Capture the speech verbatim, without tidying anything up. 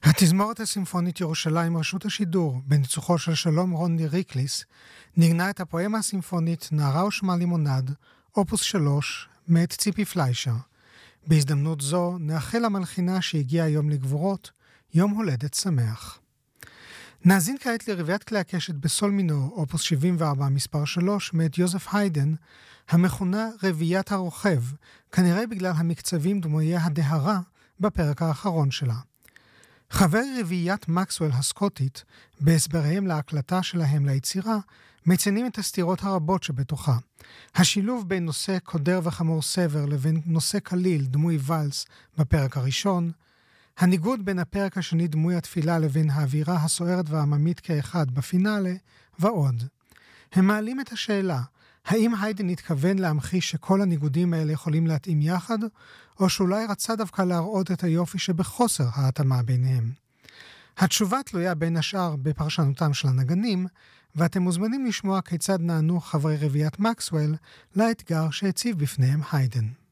התזמורת הסימפונית ירושלים רשות השידור, בניצוחו של שלום רוני ריקליס, נגנה את הפואמה הסימפונית נערה ושמה לימונד, אופוס שלוש, מאת ציפי פליישר. בהזדמנות זו נאחל למלחינה שהגיעה היום לגבורות, יום הולדת שמח. נאזין כעת לרביעת כלי הקשת בסול מינור, אופוס שבעים וארבע מספר שלוש, מאת יוזף היידן, המכונה רביעיית הרוכב, כנראה בגלל המקצבים דמויי הדהרה בפרק האחרון שלה. חברי רביעיית מקסוול הסקוטית, בהסבריהם להקלטה שלהם ליצירה, מציינים את הסתירות הרבות שבתוכה. השילוב בין נושא קודר וחמור סבר לבין נושא כליל, דמוי ולס, בפרק הראשון, הניגוד בין הפרק השני דמוי התפילה לבין האווירה הסוערת והעממית כאחד בפינאלה, ועוד. הם מעלים את השאלה, האם היידן התכוון להמחיש שכל הניגודים האלה יכולים להתאים יחד, או שאולי רצה דווקא להראות את היופי שבחוסר ההתאמה ביניהם. התשובה תלויה בין השאר בפרשנותם של הנגנים, ואתם מוזמנים לשמוע כיצד נענו חברי רביעיית מקסוול לאתגר שהציב בפניהם היידן.